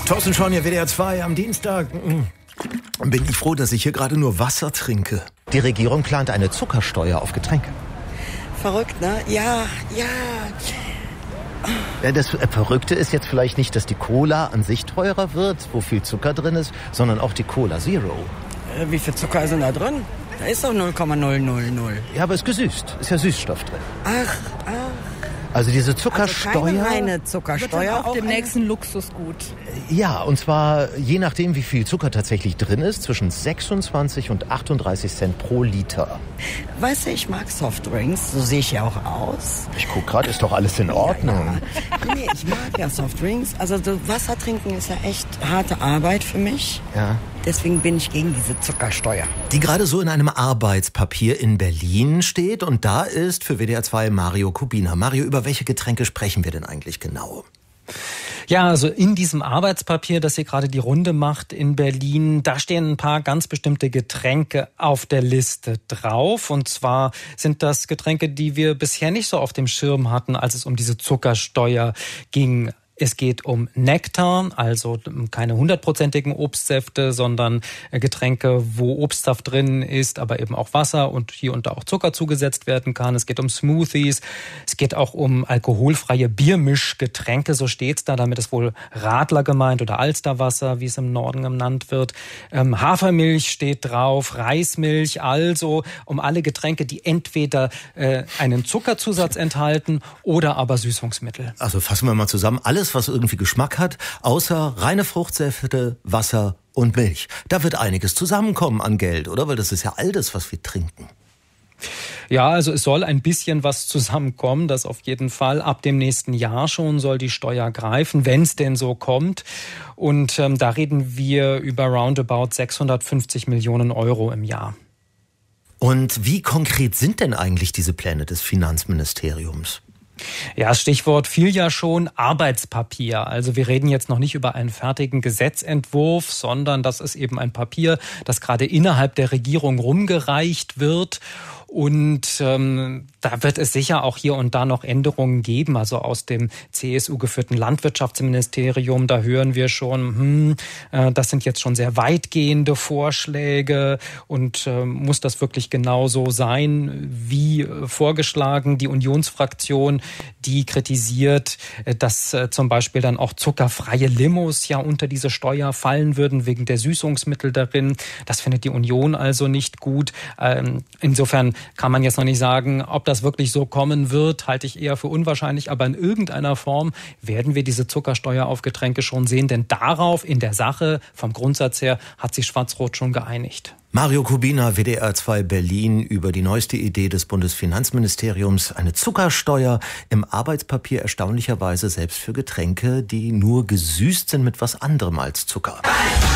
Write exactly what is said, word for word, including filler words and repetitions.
Thorsten Schorn, W D R zwei am Dienstag. Bin ich froh, dass ich hier gerade nur Wasser trinke. Die Regierung plant eine Zuckersteuer auf Getränke. Verrückt, ne? Ja, ja. Ja, das Verrückte ist jetzt vielleicht nicht, dass die Cola an sich teurer wird, wo viel Zucker drin ist, sondern auch die Cola Zero. Äh, wie viel Zucker ist denn da drin? Da ist doch null Komma null null null. Ja, aber es ist gesüßt. Ist ja Süßstoff drin. Ach, ach. Also diese Zuckersteuer... Also keine reine Zuckersteuer. Auf dem nächsten Luxusgut. Ja, und zwar je nachdem, wie viel Zucker tatsächlich drin ist, zwischen sechsundzwanzig und achtunddreißig Cent pro Liter. Weißt du, ich mag Softdrinks, so sehe ich ja auch aus. Ich guck gerade, ist doch alles in Ordnung. Ja, nee, ich mag ja Softdrinks. Also so Wasser trinken ist ja echt harte Arbeit für mich. Ja. Deswegen bin ich gegen diese Zuckersteuer. Die gerade so in einem Arbeitspapier in Berlin steht. Und da ist für W D R zwei Mario Kubina. Mario, über welche Getränke sprechen wir denn eigentlich genau? Ja, also in diesem Arbeitspapier, das hier gerade die Runde macht in Berlin, da stehen ein paar ganz bestimmte Getränke auf der Liste drauf. Und zwar sind das Getränke, die wir bisher nicht so auf dem Schirm hatten, als es um diese Zuckersteuer ging. Es geht um Nektar, also keine hundertprozentigen Obstsäfte, sondern Getränke, wo Obstsaft drin ist, aber eben auch Wasser und hier und da auch Zucker zugesetzt werden kann. Es geht um Smoothies, es geht auch um alkoholfreie Biermischgetränke, so steht's da. Damit ist wohl Radler gemeint oder Alsterwasser, wie es im Norden genannt wird. Ähm, Hafermilch steht drauf, Reismilch, also um alle Getränke, die entweder äh, einen Zuckerzusatz enthalten oder aber Süßungsmittel. Also fassen wir mal zusammen. Alles, was irgendwie Geschmack hat, außer reine Fruchtsäfte, Wasser und Milch. Da wird einiges zusammenkommen an Geld, oder? Weil das ist ja all das, was wir trinken. Ja, also es soll ein bisschen was zusammenkommen, das auf jeden Fall. Ab dem nächsten Jahr schon soll die Steuer greifen, wenn es denn so kommt. Und ähm, da reden wir über roundabout sechshundertfünfzig Millionen Euro im Jahr. Und wie konkret sind denn eigentlich diese Pläne des Finanzministeriums? Ja, Stichwort fiel ja schon, Arbeitspapier. Also wir reden jetzt noch nicht über einen fertigen Gesetzentwurf, sondern das ist eben ein Papier, das gerade innerhalb der Regierung rumgereicht wird. Und ähm, da wird es sicher auch hier und da noch Änderungen geben. Also aus dem C S U-geführten Landwirtschaftsministerium, da hören wir schon, hm, äh, das sind jetzt schon sehr weitgehende Vorschläge. Und äh, muss das wirklich genau so sein, wie äh, vorgeschlagen? Die Unionsfraktion, die kritisiert, äh, dass äh, zum Beispiel dann auch zuckerfreie Limos ja unter diese Steuer fallen würden, wegen der Süßungsmittel darin. Das findet die Union also nicht gut. Ähm, insofern kann man jetzt noch nicht sagen, ob das wirklich so kommen wird, halte ich eher für unwahrscheinlich. Aber in irgendeiner Form werden wir diese Zuckersteuer auf Getränke schon sehen. Denn darauf in der Sache, vom Grundsatz her, hat sich Schwarz-Rot schon geeinigt. Mario Kubina, W D R zwei Berlin, über die neueste Idee des Bundesfinanzministeriums. Eine Zuckersteuer im Arbeitspapier, erstaunlicherweise selbst für Getränke, die nur gesüßt sind mit was anderem als Zucker.